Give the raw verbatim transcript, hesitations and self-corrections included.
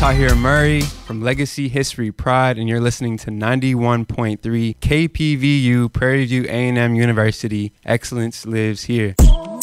Tahir Murray from Legacy History Pride, and you're listening to ninety-one point three K P V U, Prairie View A and M University. Excellence lives here.